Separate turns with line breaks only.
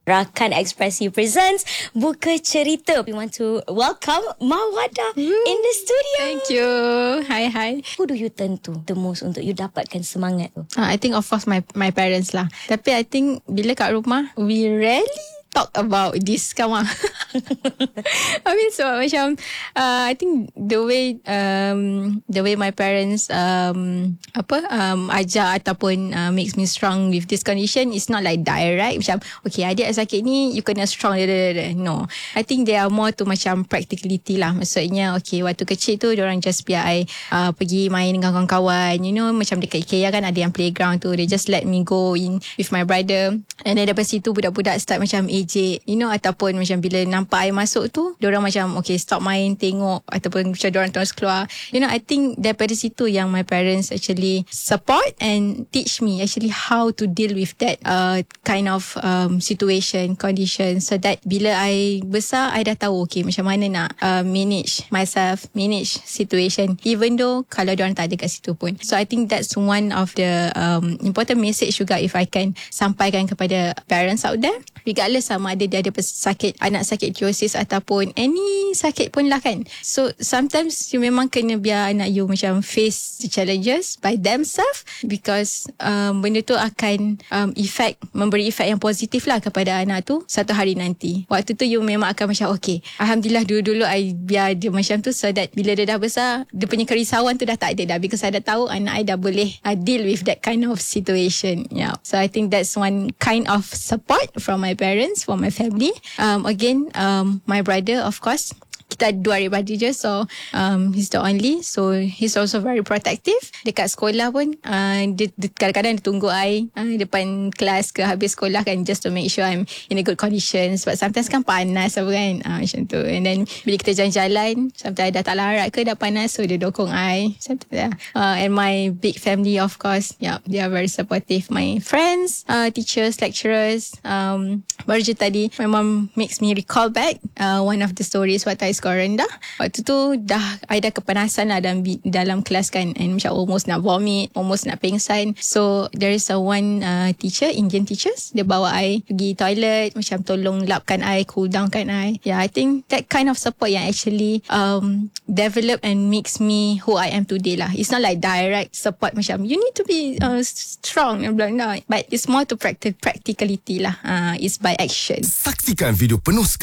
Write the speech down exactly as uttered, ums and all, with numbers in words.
Rakan Ekspresi presents Buka Cerita. We want to welcome Mawada in the studio.
Thank you. Hi, hi.
Who do you turn to the most untuk you dapatkan semangat tu?
Uh, I think of course my my parents lah. Tapi I think bila kat rumah, we rarely talk about this kawan. I mean so macam uh, I think the way um, the way my parents um, apa um, ajar ataupun uh, makes me strong with this condition is not like direct macam okay adik sakit ni you kena strong. No, I think they are more to macam practicality lah. Maksudnya okay waktu kecil tu diorang just biar I uh, pergi main dengan kawan-kawan, you know, macam dekat IKEA kan ada yang playground tu, they just let me go in with my brother, and then daripada situ budak-budak start macam ejek, you know, ataupun macam bila nampak I masuk tu diorang macam okay stop main tengok, ataupun macam diorang terus keluar, you know. I think daripada situ yang my parents actually support and teach me actually how to deal with that uh, kind of um, situation, condition, so that bila I besar I dah tahu okay macam mana nak uh, manage myself, manage situation, even though kalau diorang tak ada kat situ pun. So I think that's one of the um, important message juga if I can sampaikan kepada parents out there, regardless sama ada dia ada sakit, anak sakit diosis ataupun any sakit pun lah kan. So sometimes you memang kena biar anak you macam face the challenges by themselves, because um, benda tu akan um, effect, memberi efek yang positif lah kepada anak tu satu hari nanti. Waktu tu you memang akan macam okay, Alhamdulillah dulu-dulu I biar dia macam tu, so that bila dia dah besar dia punya kerisauan tu dah tak ada dah, because I dah tahu anak I dah boleh uh, deal with that kind of situation. Yeah. So I think that's one kind of support from my parents, from my family. Um, again, um, my brother, of course, kita ada dua adik-beradik je, so um, he's the only, so he's also very protective. Dekat sekolah pun uh, dia, dia, kadang-kadang dia tunggu I uh, depan kelas ke habis sekolah kan, just to make sure I'm in a good condition, sebab sometimes kan panas apa kan, uh, macam tu. And then bila kita jalan-jalan, sometimes dah tak larat ke dah panas, so dia dokong I macam tu lah. uh, And my big family, of course, yeah, they are very supportive. My friends, uh, teachers, lecturers, um, baru je tadi my mom makes me recall back uh, one of the stories waktu I sekolah rendah. Waktu tu dah I dah kepanasan lah dalam, dalam kelas kan, and macam almost nak vomit, almost nak pingsan. So there is a one uh, teacher, Indian teachers, dia bawa I pergi toilet, macam tolong lapkan I, cool downkan I. Yeah, I think that kind of support yang actually um, develop and makes me who I am today lah. It's not like direct support macam you need to be uh, strong and blah, no. But it's more to practice practicality lah. Uh, it's by action.
Saksikan video penuh sekali